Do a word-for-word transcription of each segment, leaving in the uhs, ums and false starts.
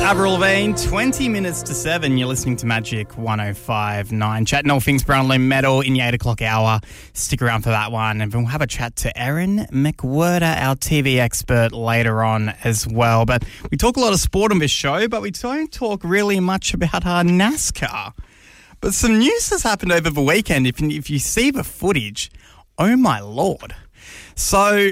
Avril Lavigne, twenty minutes to seven. You're listening to Magic one oh five point nine. Chatting all things Brownlow Medal in the eight o'clock hour. Stick around for that one. And we'll have a chat to Erin McWhirter, our T V expert, later on as well. But we talk a lot of sport on this show, but we don't talk really much about our NASCAR. But some news has happened over the weekend. If, if you see the footage, oh my Lord. So,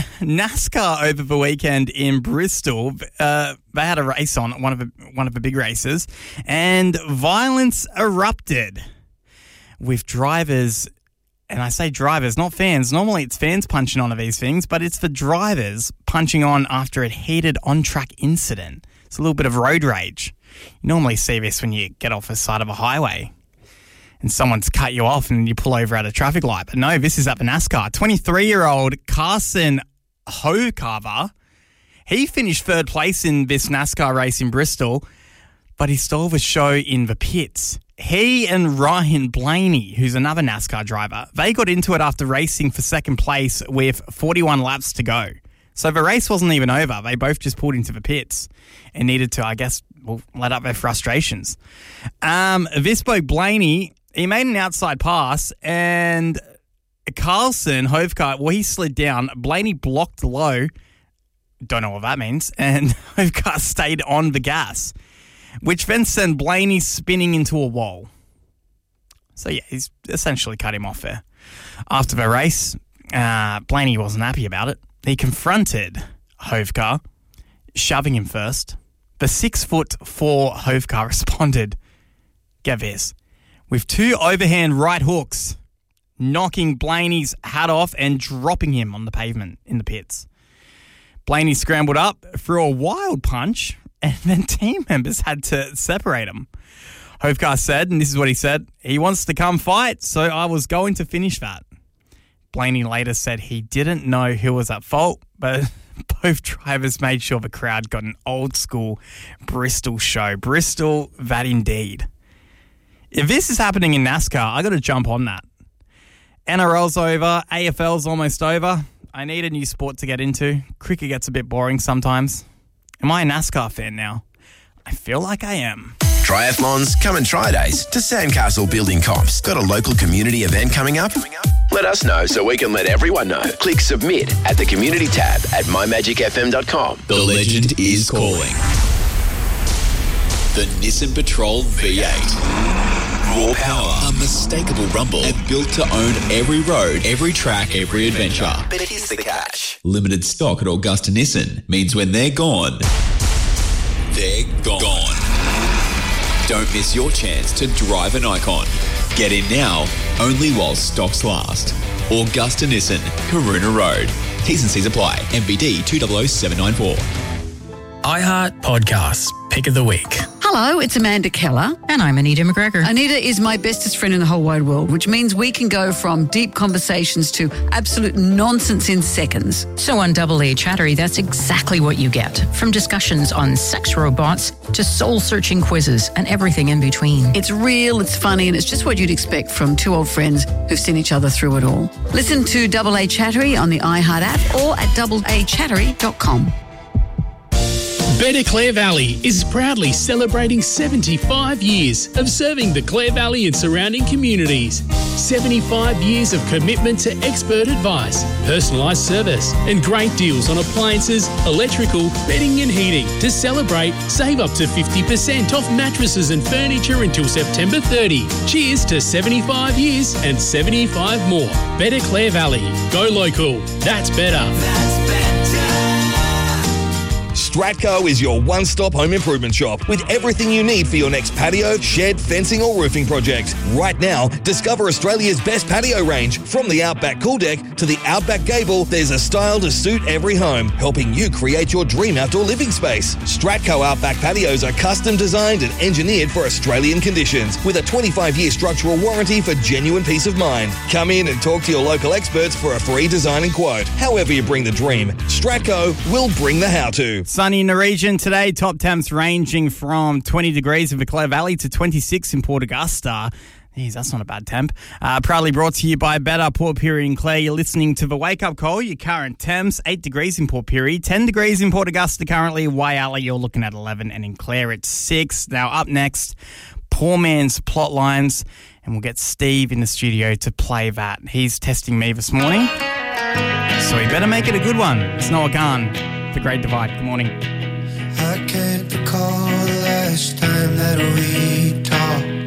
NASCAR over the weekend in Bristol, uh, they had a race on, one of the, one of the big races, and violence erupted with drivers, and I say drivers, not fans. Normally it's fans punching onto these things, but it's the drivers punching on after a heated on-track incident. It's a little bit of road rage. You normally see this when you get off the side of a highway and someone's cut you off and you pull over at a traffic light. But no, this is at the NASCAR. twenty-three-year-old Carson Hocevar, he finished third place in this NASCAR race in Bristol, but he stole the show in the pits. He and Ryan Blaney, who's another NASCAR driver, they got into it after racing for second place with forty-one laps to go. So the race wasn't even over. They both just pulled into the pits and needed to, I guess, well, let up their frustrations. Um, this bloke, Blaney, he made an outside pass, and Carlson, Hocevar, well, he slid down. Blaney blocked low. Don't know what that means. And Hocevar stayed on the gas, which then sent Blaney spinning into a wall. So, yeah, he's essentially cut him off there. After the race, uh, Blaney wasn't happy about it. He confronted Hocevar, shoving him first. The six foot four Hocevar responded, get this, with two overhand right hooks, knocking Blaney's hat off and dropping him on the pavement in the pits. Blaney scrambled up, threw a wild punch, and then team members had to separate him. Hocevar said, and this is what he said, he wants to come fight, so I was going to finish that. Blaney later said he didn't know who was at fault, but both drivers made sure the crowd got an old school Bristol show. Bristol, that indeed. If this is happening in NASCAR, I got to jump on that. N R L's over, A F L's almost over. I need a new sport to get into. Cricket gets a bit boring sometimes. Am I a NASCAR fan now? I feel like I am. Triathlons, come and try days to Sandcastle Building Comps. Got a local community event coming up? Let us know so we can let everyone know. Click submit at the community tab at my magic f m dot com. The legend is calling. The Nissan Patrol V eight. Raw power, unmistakable rumble, and built to own every road, every track, every adventure. But here's the catch. Limited stock at Augusta Nissan means when they're gone, they're gone. Don't miss your chance to drive an icon. Get in now, only while stocks last. Augusta Nissan, Karuna Road. T's and C's apply. M B D two zero zero seven nine four. iHeart Podcasts, Pick of the Week. Hello, it's Amanda Keller. And I'm Anita McGregor. Anita is my bestest friend in the whole wide world, which means we can go from deep conversations to absolute nonsense in seconds. So on Double A Chattery, that's exactly what you get. From discussions on sex robots to soul-searching quizzes and everything in between. It's real, it's funny, and it's just what you'd expect from two old friends who've seen each other through it all. Listen to Double A Chattery on the iHeart app or at double a chattery dot com. Better Clare Valley is proudly celebrating seventy-five years of serving the Clare Valley and surrounding communities. seventy-five years of commitment to expert advice, personalised service and great deals on appliances, electrical, bedding and heating. To celebrate, save up to fifty percent off mattresses and furniture until September thirtieth. Cheers to seventy-five years and seventy-five more. Better Clare Valley. Go local. That's better. That's better. Stratco is your one-stop home improvement shop with everything you need for your next patio, shed, fencing or roofing project. Right now, discover Australia's best patio range. From the Outback Cool Deck to the Outback Gable, there's a style to suit every home, helping you create your dream outdoor living space. Stratco Outback patios are custom designed and engineered for Australian conditions with a twenty-five year structural warranty for genuine peace of mind. Come in and talk to your local experts for a free design and quote. However you bring the dream, Stratco will bring the how-to. Sunny in the region today, top temps ranging from twenty degrees in the Clare Valley to twenty-six in Port Augusta. Jeez, that's not a bad temp. Uh, proudly brought to you by Better, Port Pirie and Clare. You're listening to The Wake Up Call. Your current temps, eight degrees in Port Pirie, ten degrees in Port Augusta currently. Whyalla, you're looking at eleven, and in Clare it's six. Now up next, Poor Man's Plot Lines, and we'll get Steve in the studio to play that. He's testing me this morning, so he better make it a good one. It's Noah Gunn, The Great Divide. Good morning. I can't recall the last time that we talked.